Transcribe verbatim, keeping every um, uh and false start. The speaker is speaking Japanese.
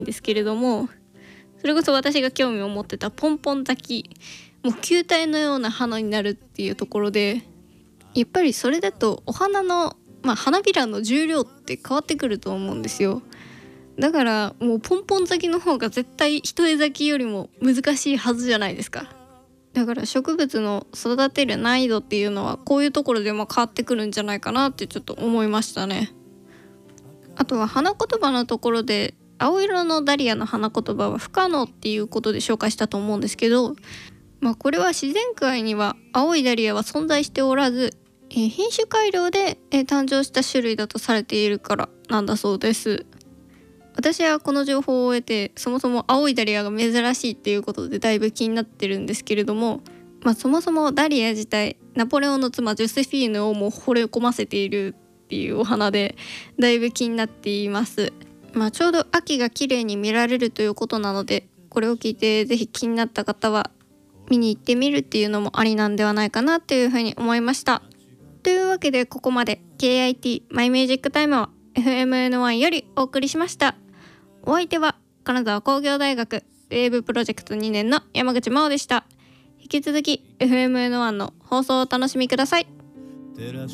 ですけれども、それこそ私が興味を持ってたポンポン咲き、もう球体のような花になるっていうところで、やっぱりそれだとお花の、まあ、花びらの重量って変わってくると思うんですよ。だからもうポンポン咲きの方が絶対一重咲きよりも難しいはずじゃないですか。だから植物の育てる難易度っていうのはこういうところでも変わってくるんじゃないかなってちょっと思いましたね。あとは花言葉のところで、青色のダリアの花言葉は不可能っていうことで紹介したと思うんですけど、まあ、これは自然界には青いダリアは存在しておらず、えー品種改良で、えー誕生した種類だとされているからなんだそうです。私はこの情報を得て、そもそも青いダリアが珍しいっていうことでだいぶ気になってるんですけれども、まあ、そもそもダリア自体ナポレオンの妻ジョセフィーヌをもう惚れ込ませているっていうお花でだいぶ気になっています。まあ、ちょうど秋が綺麗に見られるということなので、これを聞いてぜひ気になった方は見に行ってみるっていうのもありなんではないかなっていうふうに思いました。というわけでここまで ケーアイティー マイミュージックタイムは エフエムエヌワン よりお送りしました。お相手は金沢工業大学ウェーブプロジェクトにねんの山口真央でした。引き続き エフエムエヌワン の放送をお楽しみください。